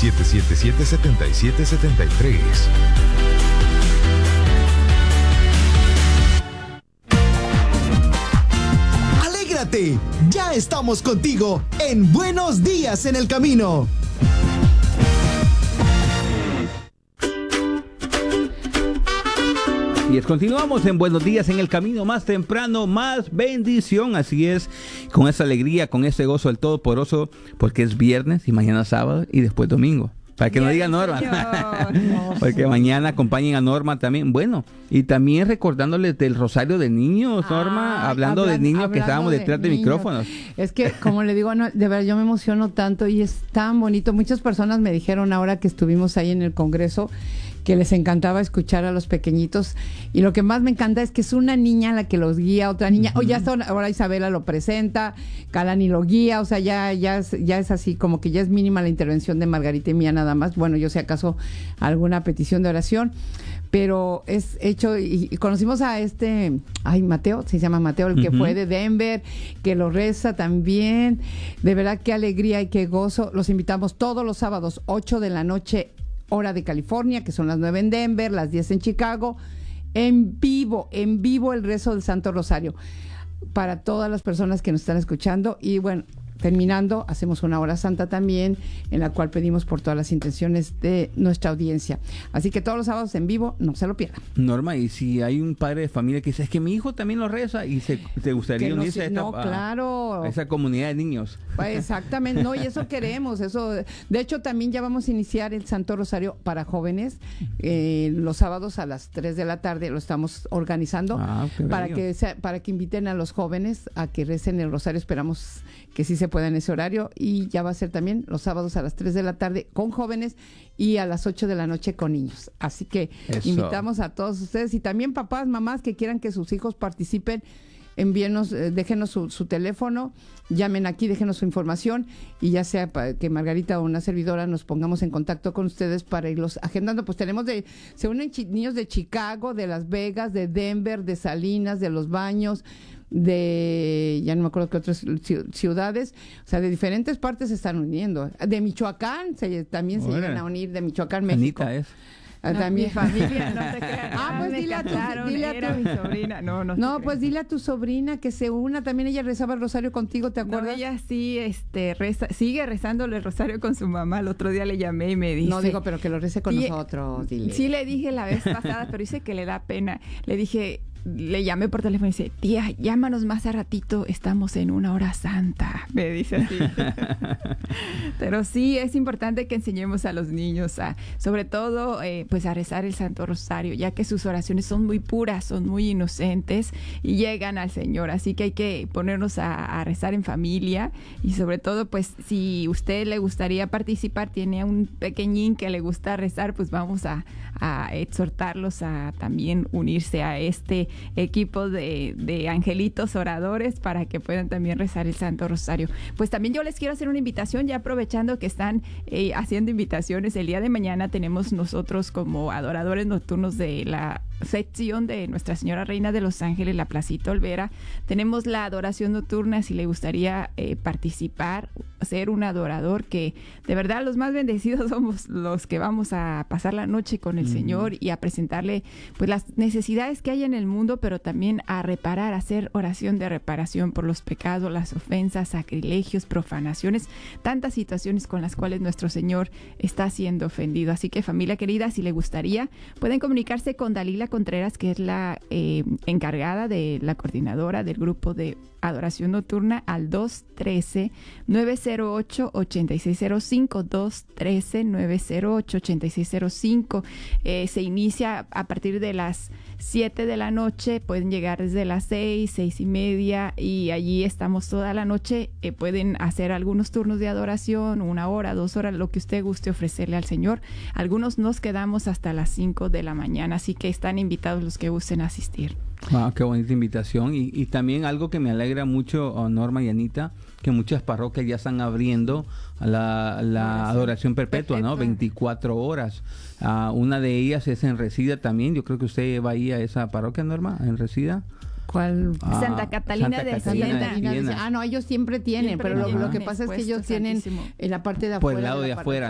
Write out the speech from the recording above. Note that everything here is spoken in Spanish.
777-7773. ¡Alégrate! Ya estamos contigo en Buenos Días en el Camino. Y continuamos en Buenos Días en el Camino, más temprano, más bendición. Así es, con esa alegría, con ese gozo del Todopoderoso, porque es viernes y mañana sábado y después domingo. Para que no diga Norma. Porque mañana acompañen a Norma también. Bueno, y también recordándoles del Rosario de Niños, Norma, hablando de niños que estábamos detrás de micrófonos. Es que, como le digo, no, de verdad yo me emociono tanto y es tan bonito. Muchas personas me dijeron ahora que estuvimos ahí en el Congreso que les encantaba escuchar a los pequeñitos, y lo que más me encanta es que es una niña la que los guía, otra niña, ya está, ahora Isabela lo presenta, Kalani lo guía, o sea, ya es así, como que ya es mínima la intervención de Margarita y mía nada más. Bueno, yo si acaso alguna petición de oración, pero es hecho, y conocimos a Mateo, se llama Mateo, el que fue de Denver, que lo reza también. De verdad, qué alegría y qué gozo. Los invitamos todos los sábados, 8 de la noche, hora de California, que son las 9 en Denver, las 10 en Chicago, en vivo el rezo del Santo Rosario, para todas las personas que nos están escuchando. Y bueno, terminando, hacemos una hora santa también, en la cual pedimos por todas las intenciones de nuestra audiencia. Así que todos los sábados en vivo, no se lo pierdan. Norma, y si hay un padre de familia que dice, es que mi hijo también lo reza, y te gustaría unirse a esa comunidad de niños. Pues exactamente, no, y eso queremos, eso. De hecho, también ya vamos a iniciar el Santo Rosario para jóvenes, los sábados a las 3 de la tarde, lo estamos organizando, para que inviten a los jóvenes a que recen el Rosario. Esperamos que sí se pueda en ese horario, y ya va a ser también los sábados a las 3 de la tarde con jóvenes y a las 8 de la noche con niños. Así que invitamos a todos ustedes, y también papás, mamás que quieran que sus hijos participen, envíenos, déjenos su teléfono, llamen aquí, déjenos su información, y ya sea que Margarita o una servidora nos pongamos en contacto con ustedes para irlos agendando. Pues tenemos se unen niños de Chicago, de Las Vegas, de Denver, de Salinas, de Los Baños, ya no me acuerdo qué otras ciudades, o sea, de diferentes partes se están uniendo. De Michoacán también se llegan a unir, de Michoacán, México. Anita es. También. Mi familia, no te creas. Pues dile a tu mi sobrina. No, pues dile a tu sobrina que se una. También ella rezaba el rosario contigo, ¿te acuerdas? No, ella sí sigue rezándole el rosario con su mamá. El otro día le llamé y me dice... No, digo, pero que lo rece con nosotros, dile. Sí, le dije la vez pasada, pero dice que le da pena. Le llamé por teléfono y dice, tía, llámanos más a ratito, estamos en una hora santa, me dice así. Pero sí, es importante que enseñemos a los niños sobre todo, pues a rezar el Santo Rosario, ya que sus oraciones son muy puras, son muy inocentes y llegan al Señor. Así que hay que ponernos a rezar en familia, y sobre todo, pues si usted le gustaría participar, tiene un pequeñín que le gusta rezar, pues vamos a exhortarlos a también unirse a este equipo de angelitos oradores para que puedan también rezar el Santo Rosario. Pues también yo les quiero hacer una invitación, ya aprovechando que están haciendo invitaciones. El día de mañana tenemos nosotros, como adoradores nocturnos de la sección de Nuestra Señora Reina de los Ángeles, la Placita Olvera, tenemos la adoración nocturna. Si le gustaría participar, ser un adorador, que de verdad los más bendecidos somos los que vamos a pasar la noche con el Señor y a presentarle pues las necesidades que hay en el mundo, pero también a reparar, a hacer oración de reparación por los pecados, las ofensas, sacrilegios, profanaciones, tantas situaciones con las cuales nuestro Señor está siendo ofendido. Así que, familia querida, si le gustaría, pueden comunicarse con Dalila Contreras, que es la encargada de la coordinadora del grupo de adoración nocturna, al 213-908-8605, 213-908-8605. Se inicia a partir de las 7 de la noche, pueden llegar desde las 6:30, y allí estamos toda la noche. Pueden hacer algunos turnos de adoración, 1 hora, 2 horas, lo que usted guste ofrecerle al Señor. Algunos nos quedamos hasta las 5 de la mañana, así que están invitados los que gusten asistir. Wow, qué bonita invitación. Y también algo que me alegra mucho, Norma y Anita, que muchas parroquias ya están abriendo la adoración perpetua, ¿no? 24 horas. Una de ellas es en Resida también. Yo creo que usted va ahí a esa parroquia, Norma, en Resida. ¿Cuál? Santa Catalina de Siena. No, ellos siempre tienen, pero lo que pasa es que ellos tienen en la parte de afuera. Por el lado de afuera.